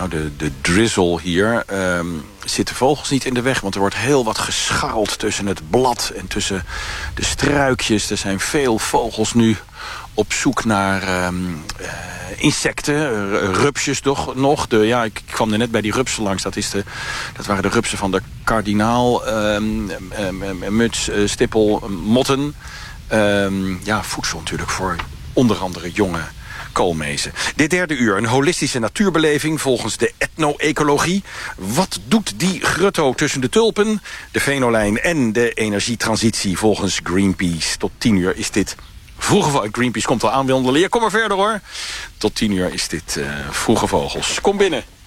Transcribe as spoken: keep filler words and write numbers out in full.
nou, de, de drizzle hier... Um, zitten vogels niet in de weg, want er wordt heel wat gescharreld tussen het blad en tussen de struikjes. Er zijn veel vogels nu op zoek naar um, uh, insecten, uh, rupsjes toch nog. De, ja, ik kwam er net bij die rupsen langs. Dat, is de, dat waren de rupsen van de kardinaal, um, um, um, muts, uh, stippel, um, motten. Um, ja, voedsel natuurlijk voor onder andere jonge koolmezen. Dit derde uur, een holistische natuurbeleving volgens de etno-ecologie. Wat doet die grutto tussen de tulpen, de venolijn en de energietransitie volgens Greenpeace? Tot tien uur is dit Vroege Vogels. Greenpeace komt al aan, Willem de Leer. Kom maar verder hoor. Tot tien uur is dit uh, Vroege Vogels. Kom binnen.